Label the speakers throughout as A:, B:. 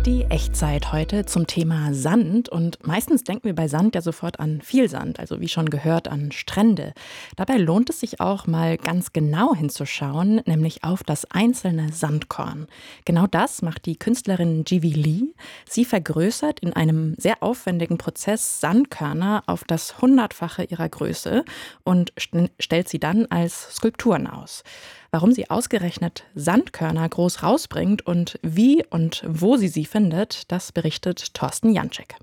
A: Die Echtzeit heute zum Thema Sand. Und meistens denken wir bei Sand ja sofort an viel Sand, also wie schon gehört an Strände. Dabei lohnt es sich auch mal ganz genau hinzuschauen, nämlich auf das einzelne Sandkorn. Genau das macht die Künstlerin Jivi Lee. Sie vergrößert in einem sehr aufwendigen Prozess Sandkörner auf das 100-fache ihrer Größe und stellt sie dann als Skulpturen aus. Warum sie ausgerechnet Sandkörner groß rausbringt und wie und wo sie findet, das berichtet Thorsten Janczyk.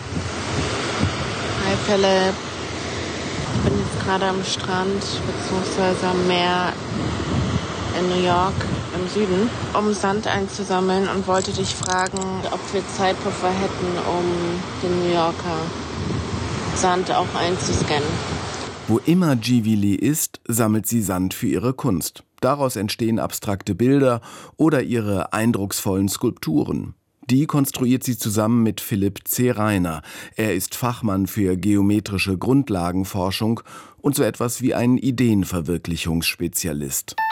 B: Hi Philipp, ich bin jetzt gerade am Strand bzw. am Meer in New York im Süden, um Sand einzusammeln und wollte dich fragen, ob wir Zeitpuffer hätten, um den New Yorker Sand auch einzuscannen.
C: Wo immer Jivi Lee ist, sammelt sie Sand für ihre Kunst. Daraus entstehen abstrakte Bilder oder ihre eindrucksvollen Skulpturen. Die konstruiert sie zusammen mit Philipp C. Reiner. Er ist Fachmann für geometrische Grundlagenforschung und so etwas wie ein Ideenverwirklichungsspezialist.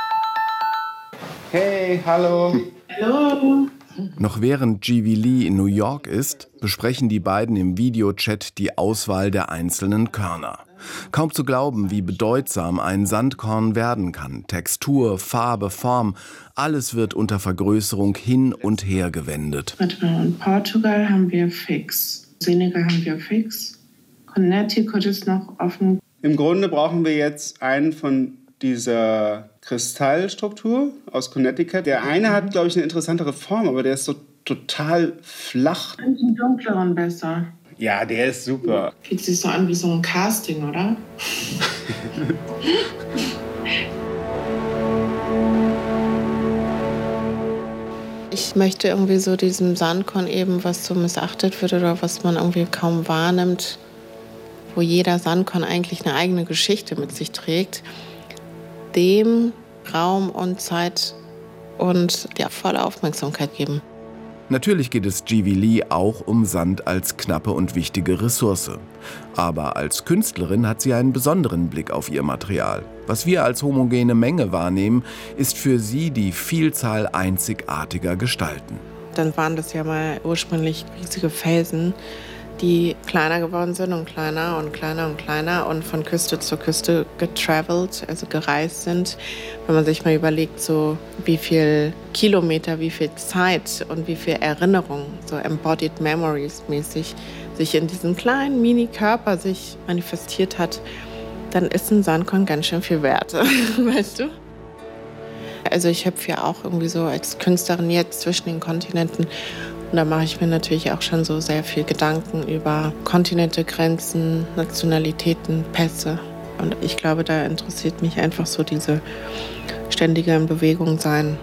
D: Hey, hallo.
B: Hallo.
C: Noch während Jivi Lee in New York ist, besprechen die beiden im Videochat die Auswahl der einzelnen Körner. Kaum zu glauben, wie bedeutsam ein Sandkorn werden kann. Textur, Farbe, Form, alles wird unter Vergrößerung hin und her gewendet.
E: In Portugal haben wir fix, Senegal haben wir fix, Connecticut ist noch offen.
D: Im Grunde brauchen wir jetzt einen von dieser Kristallstruktur aus Connecticut. Der eine hat, glaube ich, eine interessantere Form, aber der ist so total flach.
E: Einen dunkleren besser.
D: Ja, der ist super.
E: Fühlt sich so an wie so ein Casting, oder?
B: Ich möchte irgendwie so diesem Sandkorn eben, was so missachtet wird oder was man irgendwie kaum wahrnimmt, wo jeder Sandkorn eigentlich eine eigene Geschichte mit sich trägt, dem Raum und Zeit und volle Aufmerksamkeit geben.
C: Natürlich geht es Jivi Lee auch um Sand als knappe und wichtige Ressource. Aber als Künstlerin hat sie einen besonderen Blick auf ihr Material. Was wir als homogene Menge wahrnehmen, ist für sie die Vielzahl einzigartiger Gestalten.
B: Dann waren das ja mal ursprünglich riesige Felsen, die kleiner geworden sind und kleiner und kleiner und kleiner und von Küste zu Küste getravelt, also gereist sind. Wenn man sich mal überlegt, so wie viel Kilometer, wie viel Zeit und wie viel Erinnerung, so embodied memories mäßig, sich in diesem kleinen Mini-Körper sich manifestiert hat, dann ist ein Sandkorn ganz schön viel wert, weißt du? Also ich hüpfe ja auch irgendwie so als Künstlerin jetzt zwischen den Kontinenten. Und da mache ich mir natürlich auch schon so sehr viel Gedanken über Kontinente, Grenzen, Nationalitäten, Pässe. Und ich glaube, da interessiert mich einfach so diese ständige in Bewegung sein.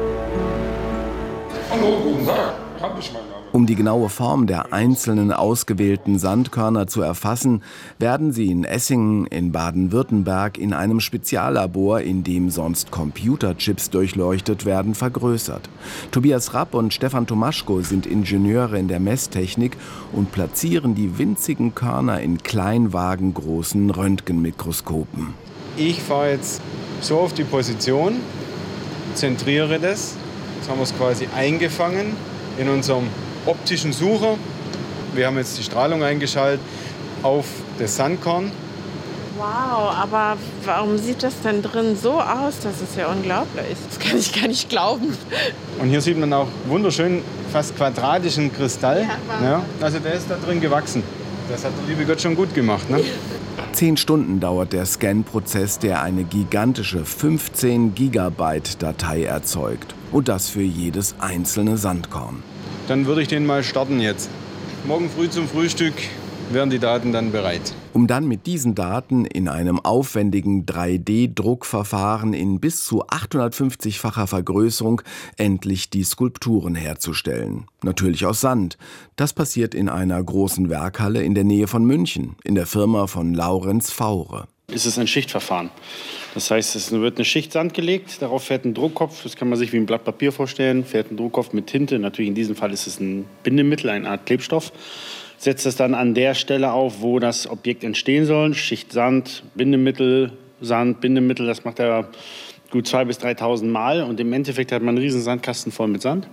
F: Hallo, guten Tag. Hab ich meinen Namen.
C: Um die genaue Form der einzelnen ausgewählten Sandkörner zu erfassen, werden sie in Essingen in Baden-Württemberg in einem Speziallabor, in dem sonst Computerchips durchleuchtet werden, vergrößert. Tobias Rapp und Stefan Tomaschko sind Ingenieure in der Messtechnik und platzieren die winzigen Körner in kleinwagengroßen Röntgenmikroskopen.
G: Ich fahre jetzt so auf die Position, zentriere das. Jetzt haben wir es quasi eingefangen in unserem optischen Sucher. Wir haben jetzt die Strahlung eingeschaltet auf das Sandkorn.
B: Wow, aber warum sieht das denn drin so aus? Das ist ja unglaublich. Das kann ich gar nicht glauben.
G: Und hier sieht man auch wunderschön fast quadratischen Kristall. Ja, also der ist da drin gewachsen. Das hat der liebe Gott schon gut gemacht, ne?
C: 10 Stunden dauert der Scan-Prozess, der eine gigantische 15 Gigabyte Datei erzeugt. Und das für jedes einzelne Sandkorn.
G: Dann würde ich den mal starten jetzt. Morgen früh zum Frühstück wären die Daten dann bereit.
C: Um dann mit diesen Daten in einem aufwendigen 3D-Druckverfahren in bis zu 850-facher Vergrößerung endlich die Skulpturen herzustellen. Natürlich aus Sand. Das passiert in einer großen Werkhalle in der Nähe von München, in der Firma von Laurenz Faure.
H: Es ist ein Schichtverfahren. Das heißt, es wird eine Schicht Sand gelegt, darauf fährt ein Druckkopf, das kann man sich wie ein Blatt Papier vorstellen, fährt ein Druckkopf mit Tinte, natürlich in diesem Fall ist es ein Bindemittel, eine Art Klebstoff, setzt es dann an der Stelle auf, wo das Objekt entstehen soll, Schicht Sand, Bindemittel, Sand, Bindemittel, das macht er gut 2.000 bis 3.000 Mal und im Endeffekt hat man einen riesen Sandkasten voll mit Sand.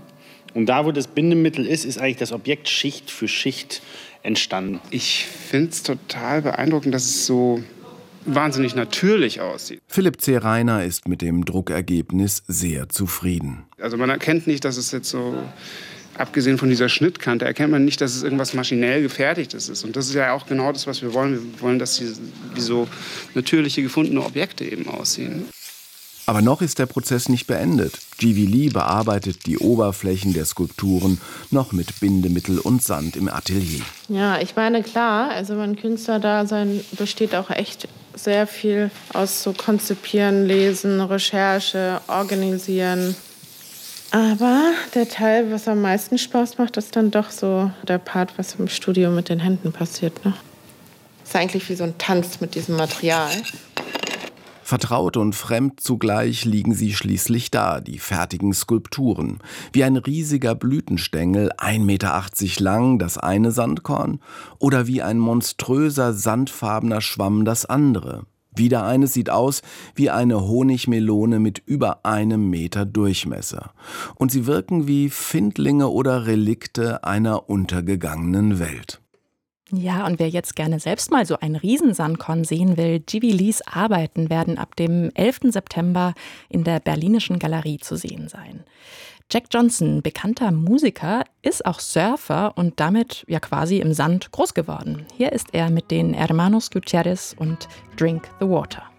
H: Und da, wo das Bindemittel ist eigentlich das Objekt Schicht für Schicht entstanden.
D: Ich finde es total beeindruckend, dass es so wahnsinnig natürlich aussieht.
C: Philipp C. Reiner ist mit dem Druckergebnis sehr zufrieden.
D: Also man erkennt nicht, dass es jetzt so, abgesehen von dieser Schnittkante, erkennt man nicht, dass es irgendwas maschinell Gefertigtes ist. Und das ist ja auch genau das, was wir wollen. Wir wollen, dass sie wie so natürliche gefundene Objekte eben aussehen.
C: Aber noch ist der Prozess nicht beendet. Jivi Lee bearbeitet die Oberflächen der Skulpturen noch mit Bindemittel und Sand im Atelier.
B: Ja, ich meine, klar, also mein Künstlerdasein besteht auch echt sehr viel aus so Konzipieren, Lesen, Recherche, Organisieren. Aber der Teil, was am meisten Spaß macht, ist dann doch so der Part, was im Studio mit den Händen passiert. Ne? Ist eigentlich wie so ein Tanz mit diesem Material.
C: Vertraut und fremd zugleich liegen sie schließlich da, die fertigen Skulpturen. Wie ein riesiger Blütenstängel, 1,80 Meter lang, das eine Sandkorn, oder wie ein monströser, sandfarbener Schwamm das andere. Wieder eines sieht aus wie eine Honigmelone mit über 1 Meter Durchmesser. Und sie wirken wie Findlinge oder Relikte einer untergegangenen Welt.
A: Ja, und wer jetzt gerne selbst mal so ein Riesensandkorn sehen will, Jivi Lees Arbeiten werden ab dem 11. September in der Berlinischen Galerie zu sehen sein. Jack Johnson, bekannter Musiker, ist auch Surfer und damit ja quasi im Sand groß geworden. Hier ist er mit den Hermanos Gutierrez und Drink the Water.